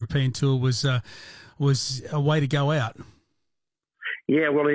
European tour was a way to go out. Yeah, well,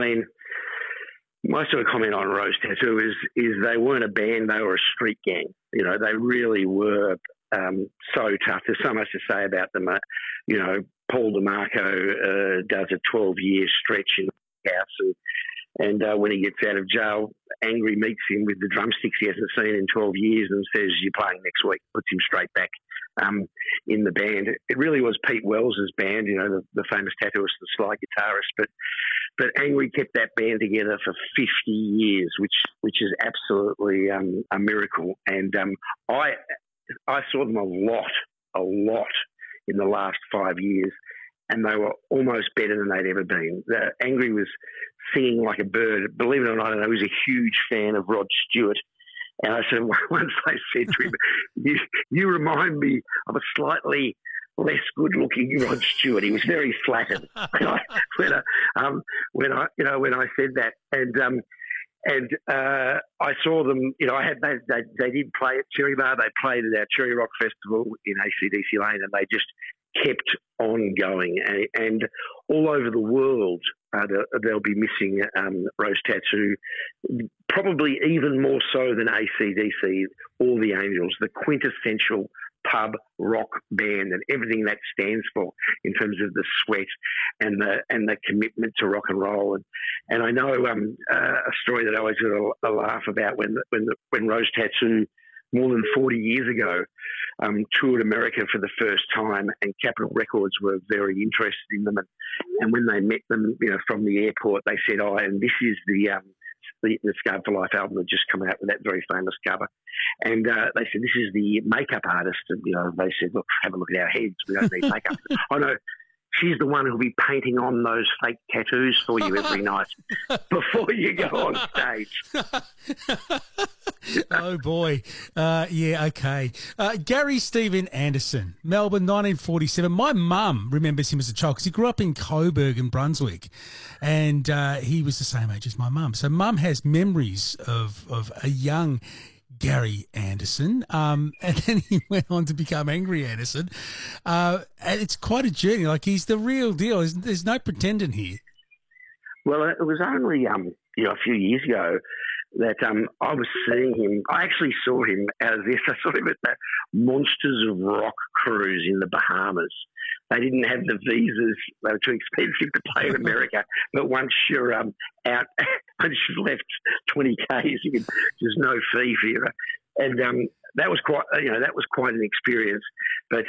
my sort of comment on Rose Tattoo is they weren't a band, they were a street gang. You know, they really were so tough. There's so much to say about them. Paul DeMarco does a 12-year stretch in the house, and when he gets out of jail, Angry meets him with the drumsticks he hasn't seen in 12 years and says, "You're playing next week," puts him straight back in the band. It really was Pete Wells's band, the famous tattooist and Sly guitarist, but Angry kept that band together for 50 years, which is absolutely a miracle. And I saw them a lot in the last 5 years, and they were almost better than they'd ever been. Angry was singing like a bird. Believe it or not, I was a huge fan of Rod Stewart. And I said, once I said to him, you remind me of a slightly less good-looking Rod Stewart. He was very flattered when I said that. And I saw them. They did play at Cherry Bar. They played at our Cherry Rock Festival in AC/DC Lane, and they just kept on going. And all over the world, they'll be missing Rose Tattoo, probably even more so than AC/DC or the Angels, the quintessential pub rock band and everything that stands for in terms of the sweat and the commitment to rock and roll. And I know a story that I always get a laugh about when Rose Tattoo, more than 40 years ago, toured America for the first time, and Capitol Records were very interested in them. And when they met them, from the airport, they said, and this is the Scarred for Life album that just come out with that very famous cover. And they said, this is the makeup artist. And, they said, look, have a look at our heads. We don't need makeup. I know. She's the one who'll be painting on those fake tattoos for you every night before you go on stage. Oh, boy. Yeah, okay. Gary Stephen Anderson, Melbourne, 1947. My mum remembers him as a child because he grew up in Coburg in Brunswick, and he was the same age as my mum. So mum has memories of a young Gary Anderson, and then he went on to become Angry Anderson. And it's quite a journey. Like, he's the real deal. There's no pretending here. Well, it was only a few years ago that I was seeing him. I actually saw him I saw him at the Monsters of Rock cruise in the Bahamas. They didn't have the visas; they were too expensive to play in America. But once you're out, once you've left 20 k's, there's no fee for you. And that was quite an experience. But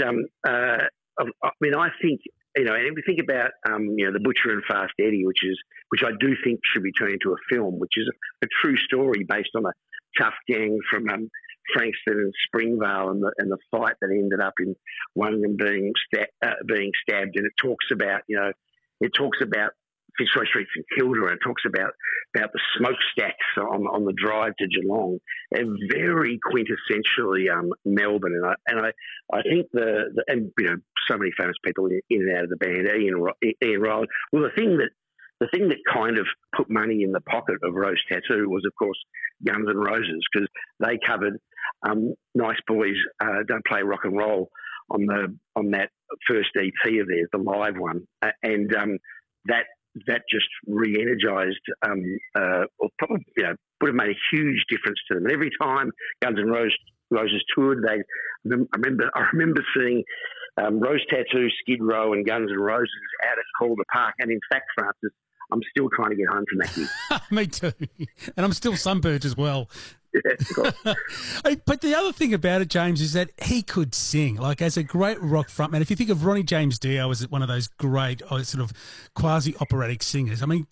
I think. And if we think about, The Butcher and Fast Eddie, which I do think should be turned into a film, which is a true story based on a tough gang from Frankston and Springvale and the fight that ended up in one of them being stabbed. And it talks about Fitzroy Street and Kildare, and talks about the smokestacks on the drive to Geelong. They're very quintessentially Melbourne, and I think so many famous people in and out of the band. Ian Rowland. Well, the thing that kind of put money in the pocket of Rose Tattoo was, of course, Guns N' Roses, because they covered "Nice Boys Don't Play Rock and Roll" on that first EP of theirs, the live one, and that just re-energised, or probably would have made a huge difference to them. And every time Guns N' Roses toured, I remember seeing Rose Tattoo, Skid Row, and Guns N' Roses out at Calder Park. And in fact, Francis, I'm still trying to get home from that gig. Me too, and I'm still sunburnt as well. Yeah, but the other thing about it, James, is that he could sing. Like, as a great rock frontman, if you think of Ronnie James Dio as one of those great sort of quasi-operatic singers, I mean,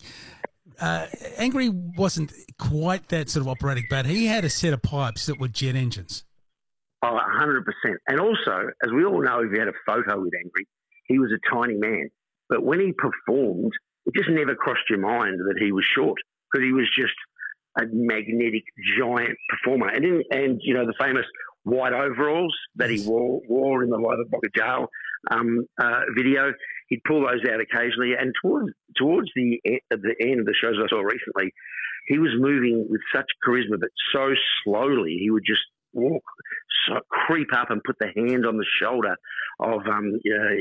Angry wasn't quite that sort of operatic, but he had a set of pipes that were jet engines. Oh, 100%. And also, as we all know, if you had a photo with Angry, he was a tiny man. But when he performed, it just never crossed your mind that he was short, because he was just a magnetic giant performer. And the famous white overalls that he wore in the Live at Boca Jail video, he'd pull those out occasionally. And towards the end of the shows I saw recently, he was moving with such charisma, but so slowly he would just walk, creep up and put the hand on the shoulder of